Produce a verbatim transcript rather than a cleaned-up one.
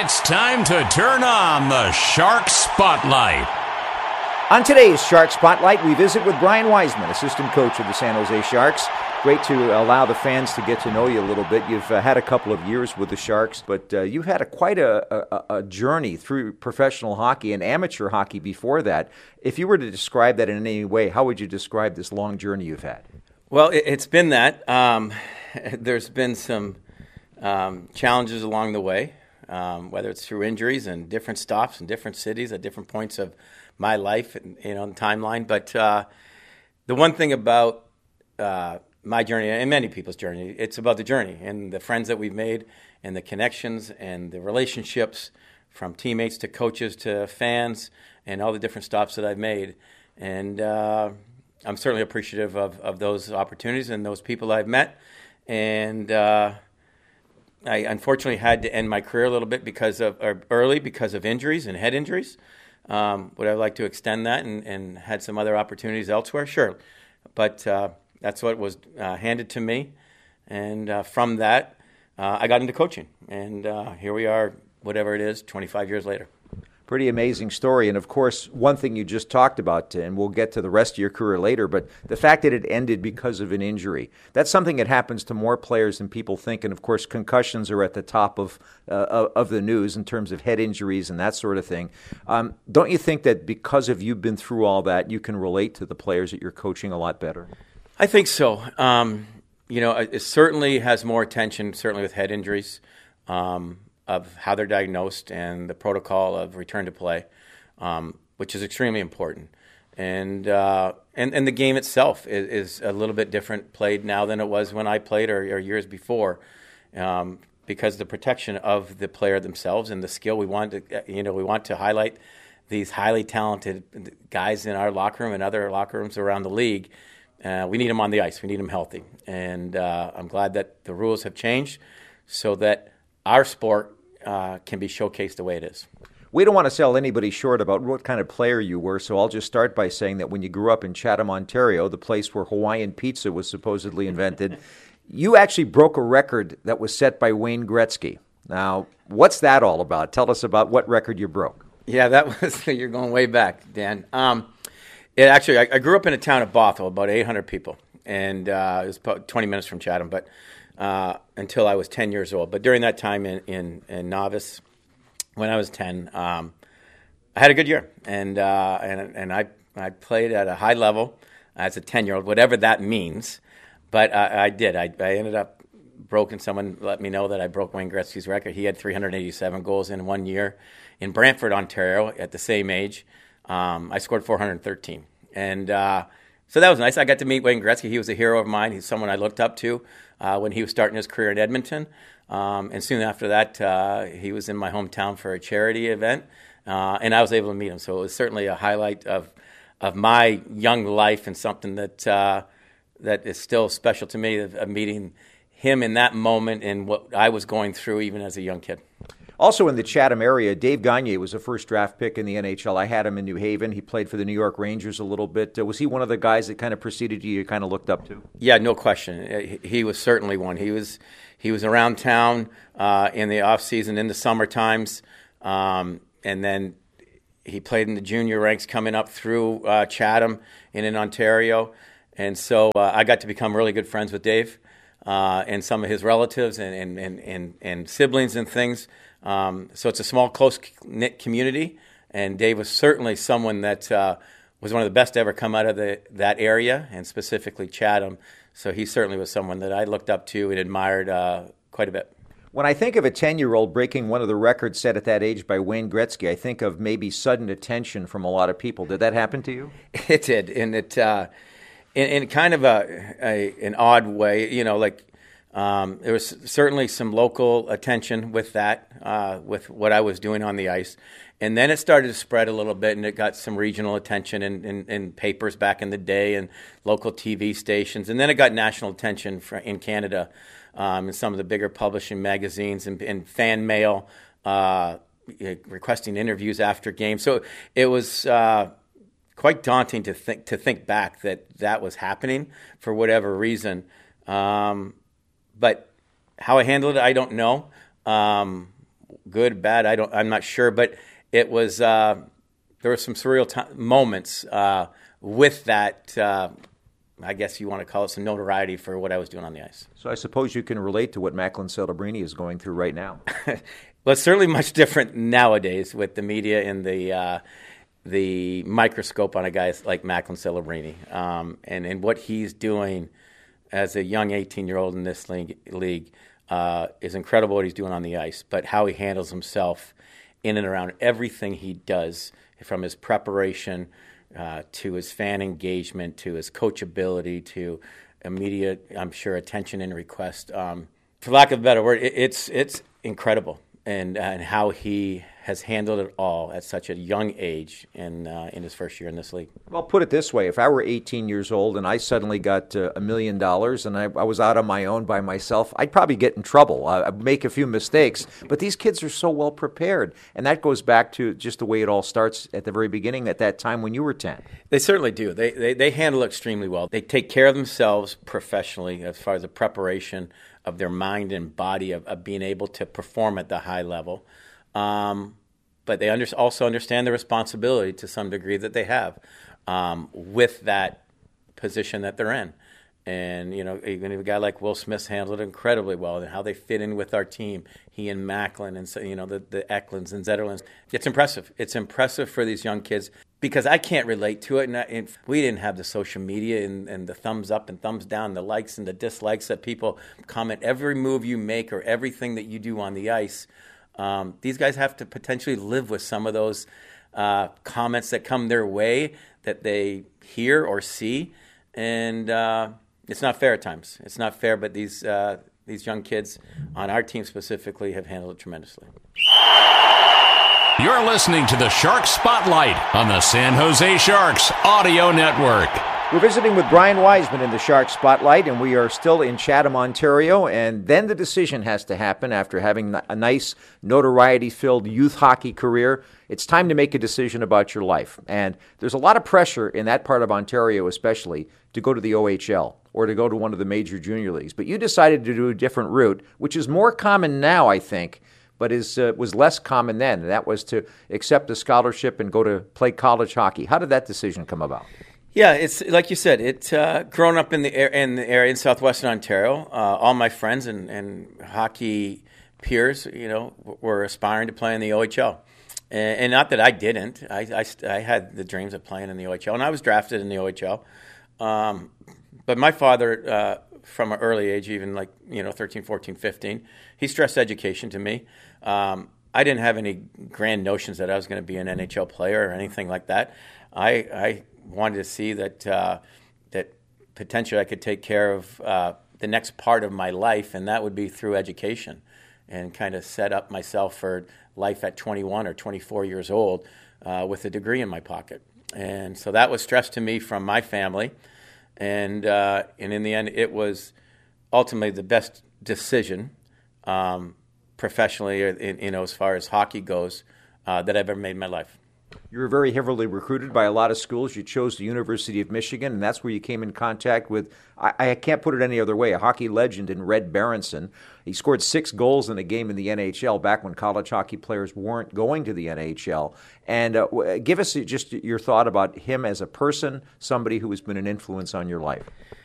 It's time to turn on the Shark Spotlight. On today's Shark Spotlight, we visit with Brian Wiseman, assistant coach of the San Jose Sharks. Great to allow the fans to get to know you a little bit. You've uh, had a couple of years with the Sharks, but uh, you've had a, quite a, a, a journey through professional hockey and amateur hockey before that. If you were to describe that in any way, how would you describe this long journey you've had? Well, it, it's been that. Um, there's been some um, challenges along the way, um, whether it's through injuries and different stops in different cities at different points of my life, and, you know, the timeline. But uh, the one thing about uh, my journey and many people's journey, it's about the journey and the friends that we've made and the connections and the relationships from teammates to coaches to fans and all the different stops that I've made. And uh, I'm certainly appreciative of, of those opportunities and those people I've met. And uh, I unfortunately had to end my career a little bit because of or early because of injuries and head injuries. Um, would I like to extend that and, and had some other opportunities elsewhere? Sure. But uh, that's what was uh, handed to me. And uh, from that, uh, I got into coaching. And uh, here we are, whatever it is, twenty-five years later. Pretty amazing story. And, of course, one thing you just talked about, and we'll get to the rest of your career later, but the fact that it ended because of an injury, that's something that happens to more players than people think. And, of course, concussions are at the top of uh, of the news in terms of head injuries and that sort of thing. Um, don't you think that because of you've been through all that, you can relate to the players that you're coaching a lot better? I think so. Um, you know, it certainly has more attention, certainly with head injuries. Um of how they're diagnosed and the protocol of return to play, um, which is extremely important. And uh, and, and the game itself is, is a little bit different played now than it was when I played or, or years before, um, because the protection of the player themselves and the skill we want to, you know, we want to highlight these highly talented guys in our locker room and other locker rooms around the league. Uh, we need them on the ice. We need them healthy. And uh, I'm glad that the rules have changed so that our sport uh, can be showcased the way it is. We don't want to sell anybody short about what kind of player you were, so I'll just start by saying that when you grew up in Chatham, Ontario, the place where Hawaiian pizza was supposedly invented, you actually broke a record that was set by Wayne Gretzky. Now, what's that all about? Tell us about what record you broke. Yeah, that was, you're going way back, Dan. Um, it actually, I, I grew up in a town of Bothell, about eight hundred people, and uh, it was about twenty minutes from Chatham, but Uh, until I was ten years old. But during that time in, in, in novice, when I was ten, um, I had a good year. And uh, and and I, I played at a high level as a ten-year-old, whatever that means. But I, I did. I, I ended up broken. Someone let me know that I broke Wayne Gretzky's record. He had three hundred eighty-seven goals in one year in Brantford, Ontario, at the same age. Um, I scored four hundred thirteen. And uh, so that was nice. I got to meet Wayne Gretzky. He was a hero of mine. He's someone I looked up to uh, when he was starting his career in Edmonton. Um, and soon after that, uh, he was in my hometown for a charity event, uh, and I was able to meet him. So it was certainly a highlight of of my young life and something that uh, that is still special to me, of, of meeting him in that moment and what I was going through even as a young kid. Also in the Chatham area, Dave Gagne was a first draft pick in the N H L. I had him in New Haven. He played for the New York Rangers a little bit. Uh, was he one of the guys that kind of preceded you, you kind of looked up to? Yeah, no question. He was certainly one. He was he was around town uh, in the off season, in the summer times, um, and then he played in the junior ranks coming up through uh, Chatham and in Ontario. And so uh, I got to become really good friends with Dave uh, and some of his relatives and and and, and, and siblings and things. Um, so it's a small, close-knit community, and Dave was certainly someone that uh, was one of the best to ever come out of the, that area, and specifically Chatham. So he certainly was someone that I looked up to and admired uh, quite a bit. When I think of a ten-year-old breaking one of the records set at that age by Wayne Gretzky, I think of maybe sudden attention from a lot of people. Did that happen to you? It did, and it uh, in, in kind of a, a an odd way, you know, like. Um, there was certainly some local attention with that, uh, with what I was doing on the ice. And then it started to spread a little bit, and it got some regional attention in, in, in papers back in the day and local T V stations. And then it got national attention for, in Canada um, in some of the bigger publishing magazines and, and fan mail uh, requesting interviews after games. So it was uh, quite daunting to think, to think back that that was happening for whatever reason. Um But how I handled it, I don't know. Um, good, bad. I don't. I'm not sure, but it was. Uh, there were some surreal t- moments uh, with that. Uh, I guess you want to call it some notoriety for what I was doing on the ice. So I suppose you can relate to what Macklin Celebrini is going through right now. Well, it's certainly much different nowadays with the media and the uh, the microscope on a guy like Macklin Celebrini, um, and and what he's doing as a young eighteen-year-old in this league, league uh, is incredible. What he's doing on the ice, but how he handles himself in and around everything he does, from his preparation uh, to his fan engagement to his coachability to immediate, I'm sure, attention and request. Um, for lack of a better word, it, it's it's incredible. And, and how he has handled it all at such a young age in uh, in his first year in this league. Well, put it this way. If I were eighteen years old and I suddenly got uh, a million dollars and I, I was out on my own by myself, I'd probably get in trouble. Uh, I'd make a few mistakes. But these kids are so well prepared. And that goes back to just the way it all starts at the very beginning, at that time when you were ten. They certainly do. They, they, they handle it extremely well. They take care of themselves professionally as far as the preparation of their mind and body, of, of being able to perform at the high level. Um, but they under, also understand the responsibility to some degree that they have um, with that position that they're in. And, you know, even a guy like Will Smith handled it incredibly well, and how they fit in with our team, he and Macklin and, so, you know, the, the Eklunds and Zetterlands. It's impressive. It's impressive for these young kids because I can't relate to it. And, I, and we didn't have the social media and, and the thumbs up and thumbs down, the likes and the dislikes that people comment every move you make or everything that you do on the ice. Um, these guys have to potentially live with some of those uh, comments that come their way that they hear or see. And, uh, It's not fair at times. It's not fair, but these uh, these young kids on our team specifically have handled it tremendously. You're listening to the Shark Spotlight on the San Jose Sharks Audio Network. We're visiting with Brian Wiseman in the Shark Spotlight, and we are still in Chatham, Ontario. And then the decision has to happen after having a nice, notoriety-filled youth hockey career. It's time to make a decision about your life. And there's a lot of pressure in that part of Ontario especially to go to the O H L or to go to one of the major junior leagues. But you decided to do a different route, which is more common now, I think, but is uh, was less common then. And that was to accept a scholarship and go to play college hockey. How did that decision come about? Yeah, it's like you said. It uh, growing up in the air, in the area in southwestern Ontario, uh, all my friends and, and hockey peers, you know, were aspiring to play in the O H L, and, and not that I didn't. I, I I had the dreams of playing in the O H L, and I was drafted in the O H L. Um, but my father, uh, from an early age, even like you know, thirteen, fourteen, fifteen, he stressed education to me. Um, I didn't have any grand notions that I was going to be an N H L player or anything like that. I I wanted to see that uh, that potentially I could take care of uh, the next part of my life, and that would be through education, and kind of set up myself for life at twenty-one or twenty-four years old uh, with a degree in my pocket. And so that was stressed to me from my family, and uh, and in the end, it was ultimately the best decision um, professionally, in, you know, as far as hockey goes, uh, that I've ever made in my life. You were very heavily recruited by a lot of schools. You chose the University of Michigan, and that's where you came in contact with, I, I can't put it any other way, a hockey legend in Red Berenson. He scored six goals in a game in the N H L back when college hockey players weren't going to the N H L. And uh, give us just your thought about him as a person, somebody who has been an influence on your life.